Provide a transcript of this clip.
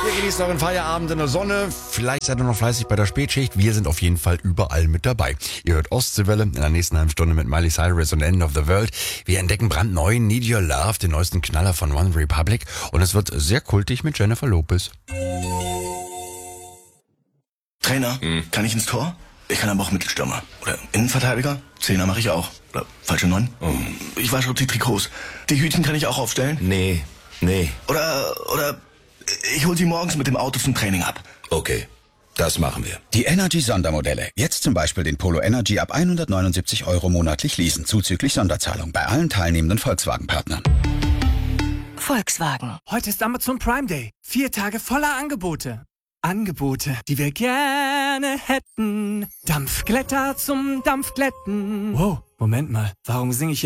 Ihr genießt euren Feierabend in der Sonne. Vielleicht seid ihr noch fleißig bei der Spätschicht. Wir sind auf jeden Fall überall mit dabei. Ihr hört Ostseewelle in der nächsten halben Stunde mit Miley Cyrus und End of the World. Wir entdecken brandneu Need Your Love, den neuesten Knaller von One Republic. Und es wird sehr kultig mit Jennifer Lopez. Trainer, kann ich ins Tor? Ich kann aber auch Mittelstürmer. Oder Innenverteidiger? Zehner mache ich auch. Oder falsche 9? Ich wasche die Trikots. Die Hütchen kann ich auch aufstellen? Nee. Oder ich hol sie morgens mit dem Auto zum Training ab. Okay, das machen wir. Die Energy-Sondermodelle. Jetzt zum Beispiel den Polo Energy ab 179 € monatlich leasen, zuzüglich Sonderzahlung bei allen teilnehmenden Volkswagen-Partnern. Volkswagen. Heute ist Amazon Prime Day. 4 Tage voller Angebote. Angebote, die wir gerne hätten. Dampfglätter zum Dampfglätten. Wow, Moment mal. Warum singe ich hier